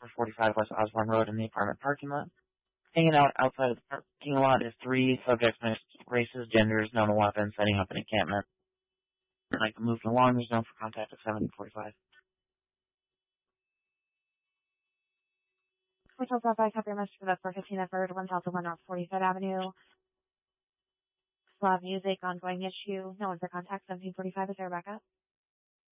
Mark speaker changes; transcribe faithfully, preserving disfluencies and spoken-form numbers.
Speaker 1: for forty-five West Osborne Road in the apartment parking lot. Hanging out outside of the parking lot is three subjects, mixed races, genders, known weapons, setting up an encampment. I'd like to move along. There's known for contact at seven forty-five.
Speaker 2: Hotel Southside, copy your message for that for fifteen Edward, one thousand one North forty-third Avenue. Slav music, ongoing issue. No one for contact, seventeen forty-five. Is there a backup?